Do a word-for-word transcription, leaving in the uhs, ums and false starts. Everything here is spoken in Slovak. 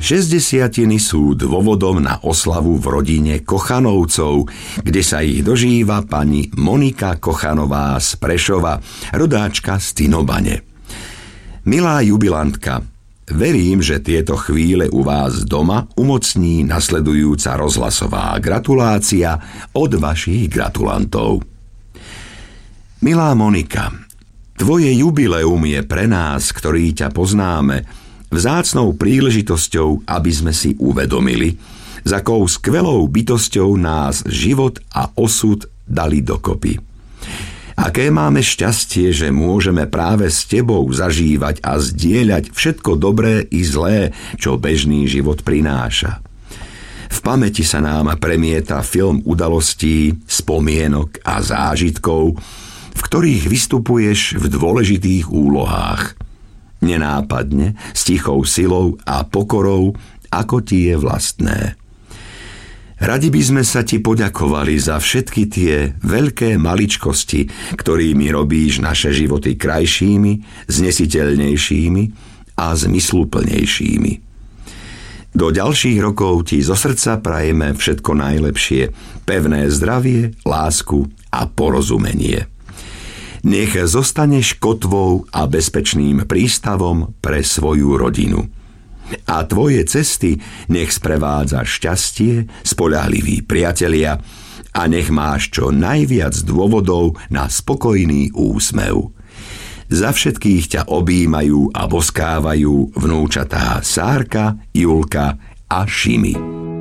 Šesťdesiatiny sú dôvodom na oslavu v rodine Kochanovcov, kde sa ich dožíva pani Monika Kochanová z Prešova, rodáčka z Tinobane. Milá jubilantka, verím, že tieto chvíle u vás doma umocní nasledujúca rozhlasová gratulácia od vašich gratulantov. Milá Monika, tvoje jubileum je pre nás, ktorí ťa poznáme, vzácnou príležitosťou, aby sme si uvedomili, s akou skvelou bytosťou nás život a osud dali dokopy. Aké máme šťastie, že môžeme práve s tebou zažívať a zdieľať všetko dobré i zlé, čo bežný život prináša. V pamäti sa nám premieta film udalostí, spomienok a zážitkov, v ktorých vystupuješ v dôležitých úlohách. Nenápadne, s tichou silou a pokorou, ako ti je vlastné. Radi by sme sa ti poďakovali za všetky tie veľké maličkosti, ktorými robíš naše životy krajšími, znesiteľnejšími a zmysluplnejšími. Do ďalších rokov ti zo srdca prajeme všetko najlepšie, pevné zdravie, lásku a porozumenie. Nech zostaneš kotvou a bezpečným prístavom pre svoju rodinu. A tvoje cesty nech sprevádza šťastie, spoľahliví priatelia a nech máš čo najviac dôvodov na spokojný úsmev. Za všetkých ťa objímajú a boskávajú vnúčatá Sárka, Julka a Šimi.